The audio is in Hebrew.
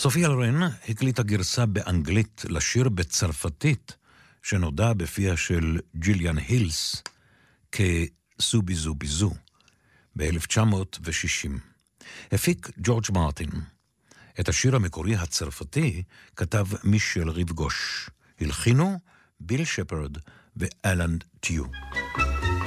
סופיה לורן הקליטה גרסה באנגלית לשיר בצרפתית, שנודע בפיה של ג'יליאן הילס כסובי זובי זו, ב-1960. הפיק ג'ורג' מרטין. את השיר המקורי הצרפתי כתב מישל ריבגוש. הלחינו ביל שפרד ואלן טיו.